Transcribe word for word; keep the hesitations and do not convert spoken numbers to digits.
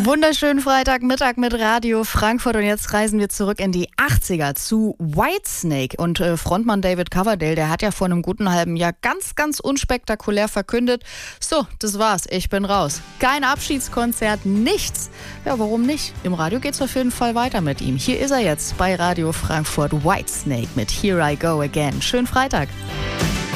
Wunderschönen Freitagmittag mit Radio Frankfurt und jetzt reisen wir zurück in die achtziger zu Whitesnake und äh, Frontmann David Coverdale, der hat ja vor einem guten halben Jahr ganz, ganz unspektakulär verkündet, so, das war's, ich bin raus. Kein Abschiedskonzert, nichts. Ja, warum nicht? Im Radio geht's auf jeden Fall weiter mit ihm. Hier ist er jetzt bei Radio Frankfurt, Whitesnake mit Here I Go Again. Schönen Freitag.